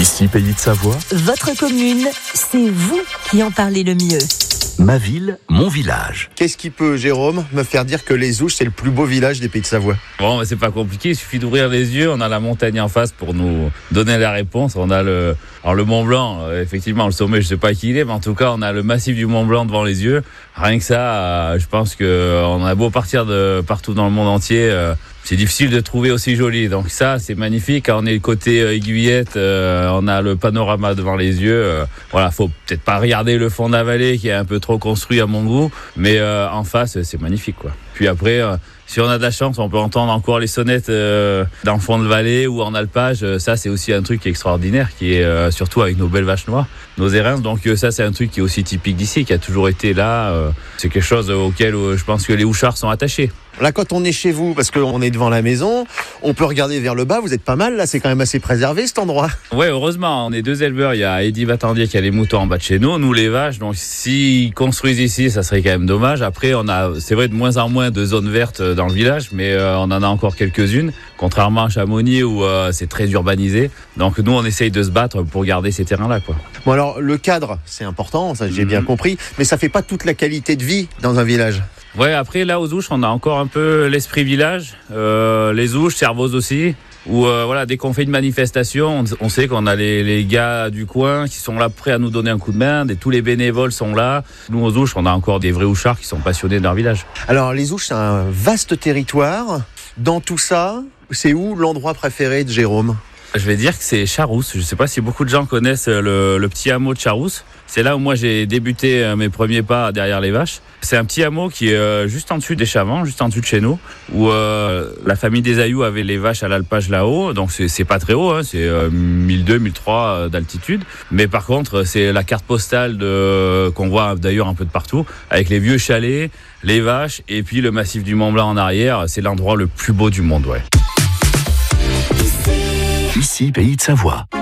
Ici, Pays de Savoie. Votre commune, c'est vous qui en parlez le mieux. Ma ville, mon village. Qu'est-ce qui peut, Jérôme, me faire dire que les Ouches, c'est le plus beau village des Pays de Savoie? Bon, c'est pas compliqué, il suffit d'ouvrir les yeux, on a la montagne en face pour nous donner la réponse. On a le Mont Blanc, effectivement, le sommet, je sais pas qui il est, mais en tout cas, on a le massif du Mont Blanc devant les yeux. Rien que ça, je pense qu'on a beau partir de partout dans le monde entier, c'est difficile de trouver aussi joli. Donc ça, c'est magnifique. Quand on est côté aiguillette, on a le panorama devant les yeux. Voilà, faut peut-être pas regarder le fond de la vallée qui est un peu trop construit à mon goût, mais en face, c'est magnifique, quoi. Puis après, si on a de la chance, on peut entendre encore les sonnettes dans le fond de vallée ou en alpage. Ça, c'est aussi un truc qui est extraordinaire, qui est surtout avec nos belles vaches noires, nos érins. Donc ça, c'est un truc qui est aussi typique d'ici, qui a toujours été là. C'est quelque chose auquel je pense que les Ouchards sont attachés. Là, quand on est chez vous, parce qu'on est devant la maison, on peut regarder vers le bas, vous êtes pas mal, là, c'est quand même assez préservé cet endroit. Ouais, heureusement, on est deux éleveurs, il y a Eddy Vatandier qui a les moutons en bas de chez nous les vaches, donc s'ils construisent ici, ça serait quand même dommage. Après, on a, c'est vrai, de moins en moins de zones vertes dans le village, mais on en a encore quelques-unes, contrairement à Chamonix où c'est très urbanisé. Donc nous, on essaye de se battre pour garder ces terrains-là, quoi. Bon alors, le cadre, c'est important, ça j'ai bien compris, mais ça fait pas toute la qualité de vie dans un village. Ouais, après là aux Ouches, on a encore un peu l'esprit village, les Ouches, Servoz aussi, où voilà, dès qu'on fait une manifestation, on sait qu'on a les gars du coin qui sont là prêts à nous donner un coup de main, tous les bénévoles sont là. Nous aux Ouches, on a encore des vrais Ouchards qui sont passionnés de leur village. Alors les Ouches, c'est un vaste territoire. Dans tout ça, c'est où l'endroit préféré de Jérôme? Je vais dire que c'est Charousse. Je ne sais pas si beaucoup de gens connaissent le petit hameau de Charousse. C'est là où moi j'ai débuté mes premiers pas derrière les vaches. C'est un petit hameau qui est juste en dessus des Chavants, juste en dessus de chez nous, où la famille des Ayoux avait les vaches à l'alpage là-haut. Donc c'est pas très haut, hein, c'est 1200, 1300 d'altitude. Mais par contre, c'est la carte postale qu'on voit d'ailleurs un peu de partout, avec les vieux chalets, les vaches et puis le massif du Mont Blanc en arrière. C'est l'endroit le plus beau du monde, ouais. Ici, Pays de Savoie.